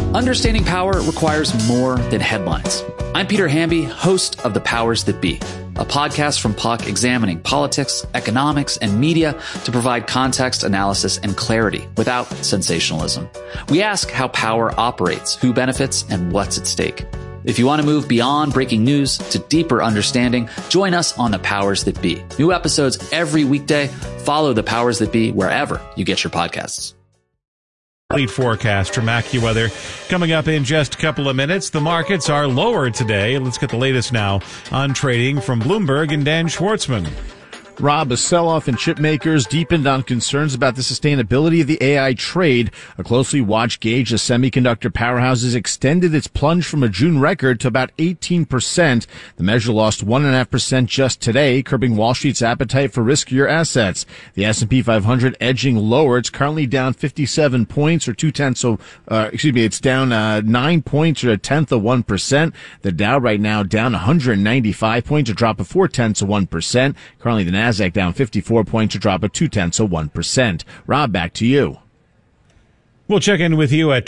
Understanding power requires more than headlines. I'm Peter Hamby, host of The Powers That Be, a podcast from Puck examining politics, economics, and media to provide context, analysis, and clarity without sensationalism. We ask how power operates, who benefits, and what's at stake. If you want to move beyond breaking news to deeper understanding, join us on The Powers That Be. New episodes every weekday. Follow The Powers That Be wherever you get your podcasts. Complete forecast from AccuWeather coming up in just a couple of minutes. The markets are lower today. Let's get the latest now on trading from Bloomberg and Dan Schwartzman. Rob, a sell-off in chip makers deepened on concerns about the sustainability of the AI trade. A closely watched gauge of semiconductor powerhouses extended its plunge from a June record to about 18%. The measure lost 1.5% just today, curbing Wall Street's appetite for riskier assets. The S&P 500 edging lower. It's currently down 57 points or it's down 9 points or 0.1%. The Dow right now down 195 points, a drop of 0.4%. Currently the Nasdaq down 54 points, a drop of 0.2%. Rob, back to you. We'll check in with you at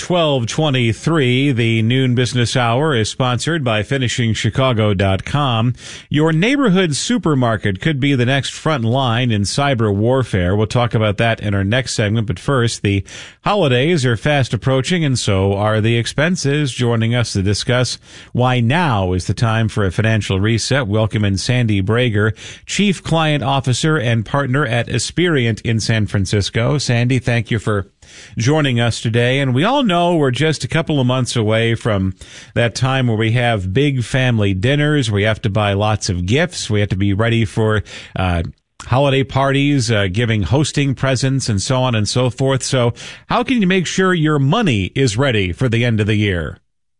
12:23. The noon business hour is sponsored by FinishingChicago.com. Your neighborhood supermarket could be the next front line in cyber warfare. We'll talk about that in our next segment. But first, the holidays are fast approaching, and so are the expenses. Joining us to discuss why now is the time for a financial reset, welcome in Sandy Brager, Chief Client Officer and Partner at Esperient in San Francisco. Sandy, thank you for joining us today. And we all know we're just a couple of months away from that time where we have big family dinners. We have to buy lots of gifts. We have to be ready for holiday parties, hosting presents, and so on and so forth. So how can you make sure your money is ready for the end of the year?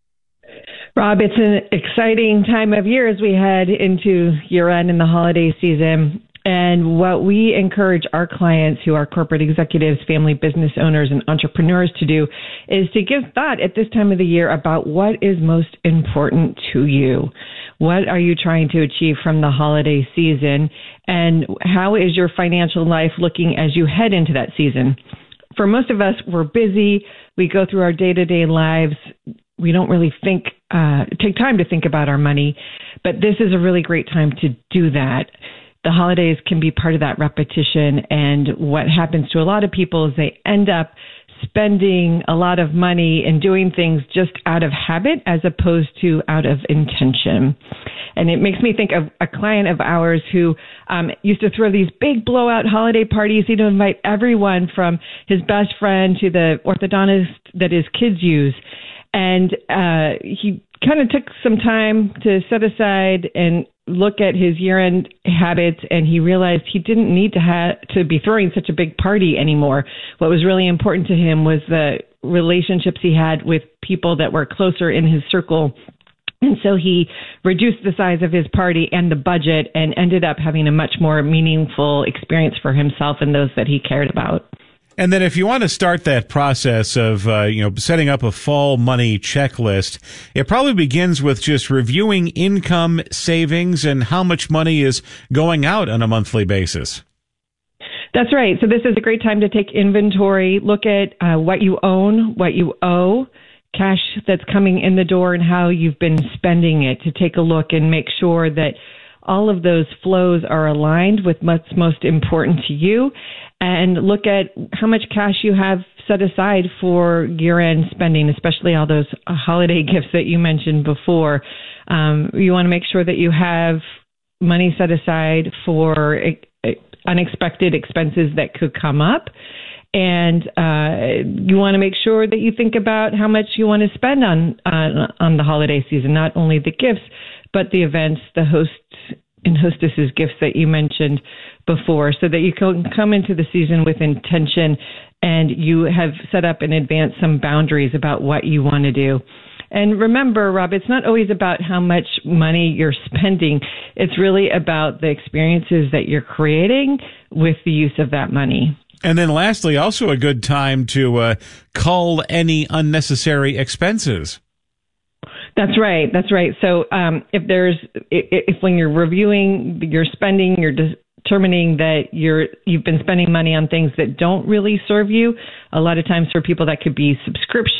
Rob, it's an exciting time of year as we head into year-end and the holiday season. And what we encourage our clients who are corporate executives, family business owners, and entrepreneurs to do is to give thought at this time of the year about what is most important to you. What are you trying to achieve from the holiday season? And how is your financial life looking as you head into that season? For most of us, we're busy. We go through our day-to-day lives. We don't really take time to think about our money. But this is a really great time to do that. The holidays can be part of that repetition, and what happens to a lot of people is they end up spending a lot of money and doing things just out of habit as opposed to out of intention. And it makes me think of a client of ours who used to throw these big blowout holiday parties. He'd invite everyone from his best friend to the orthodontist that his kids use. And he kind of took some time to set aside and look at his year-end habits, and he realized he didn't need to be throwing such a big party anymore. What was really important to him was the relationships he had with people that were closer in his circle. And so he reduced the size of his party and the budget and ended up having a much more meaningful experience for himself and those that he cared about. And then if you want to start that process of, setting up a fall money checklist, it probably begins with just reviewing income, savings, and how much money is going out on a monthly basis. That's right. So this is a great time to take inventory, look at what you own, what you owe, cash that's coming in the door, and how you've been spending it, to take a look and make sure that all of those flows are aligned with what's most important to you, and look at how much cash you have set aside for year-end spending, especially all those holiday gifts that you mentioned before. You want to make sure that you have money set aside for unexpected expenses that could come up. And you want to make sure that you think about how much you want to spend on the holiday season, not only the gifts, but the events, the hosts and hostesses gifts that you mentioned before, so that you can come into the season with intention and you have set up in advance some boundaries about what you want to do. And remember, Rob, it's not always about how much money you're spending. It's really about the experiences that you're creating with the use of that money. And then lastly, also a good time to cull any unnecessary expenses. That's right. So if when you're reviewing your spending, you're determining that you've been spending money on things that don't really serve you. A lot of times for people that could be subscriptions